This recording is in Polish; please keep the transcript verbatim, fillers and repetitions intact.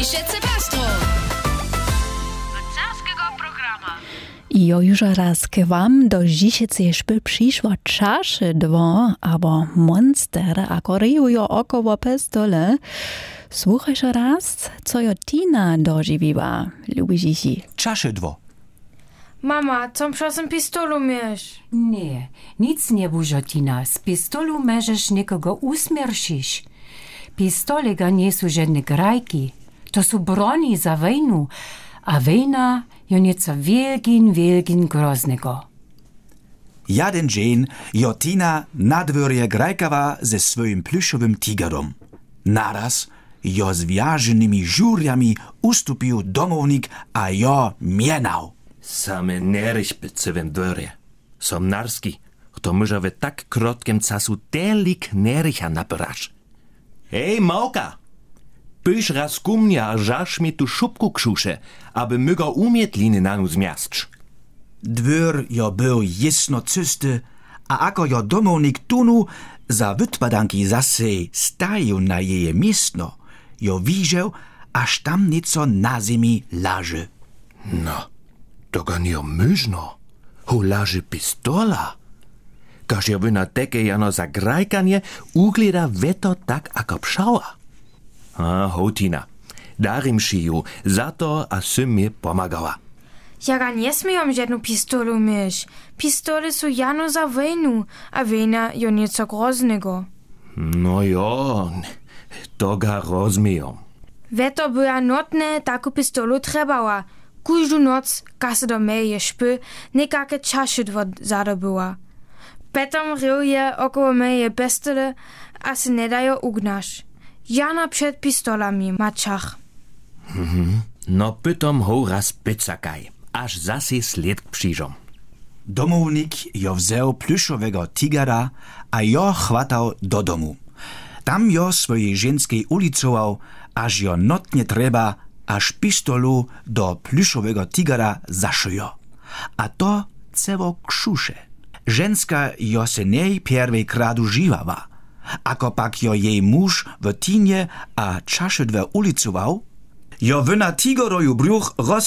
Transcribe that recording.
Łyšece Pastro. Carskiego programa. I już raz k wam do dzisiejszej szpy przyszło czasze dwo, albo monster, ako ryjujo około pestole. Słuchasz raz, co jo Tina dożywiła, lubisz ich? Czasze dwo. Mama, co czasem pistolu miesz? Nie, nic nie bużo, Tina. Z pistolu możesz nikogo usmierszyć. Pistolega nie są żadne grajki. To są broni za wojnu, a wojna jo nieco wielkin, wielkin groznego. Jeden dzień jo Tina na dworze grajkawa ze swoim pluszowym tigerom. Naraz jo z wiarzonymi żuriami ustupił domownik, a jo mienał. Same nerich cywym dworze. Som narski, to może w tak krótkim czasu telik nericha naperasz. Hej, małka! Pysz raz ku mnie, a żasz mi tu szubku krzusze, aby mygo umietliny na nus miastcz. Dwór jo był jasno czysty, a ako jo domownik tunu za wytpadanki zase stają na jeje miestno, jo widział, aż tam nieco na ziemi laży. No, to ga nie myżno. Ho laży pistola. Każ jo wy na teke jano za grajkanie ugleda weto tak ako pszała. A, hotina, darim šiju, zato a sym mi pomagała. Ja ga nie smijam żadną pistolu mieć. Pistole są jano za wojnu, a wojna jo nieco groznego. No jo, to ga rozumiem. Weto była notne taku pistolu trebała. Każdą noc, kase do meje szpy, nekake czaszydwo zadobyła. Petom ryje około meje bestele, a se ne dajo ugnaš. Jana przed pistolami maczach. Mhm. No pytom ho raz pycakaj, aż zase sled przyjrzą. Domownik jo wziął pluszowego tigera, a jo chwatał do domu. Tam jo swojej żeńskiej ulicował, aż jo notnie treba, aż pistolu do pluszowego tigera zaszyjo. A to ceło krzusze. Żeńska jo se nej pierwej kradu żywała. Ako pak jo jej muž w tinie a čaše dve ulicował, jo wyna tigeroju bruch roz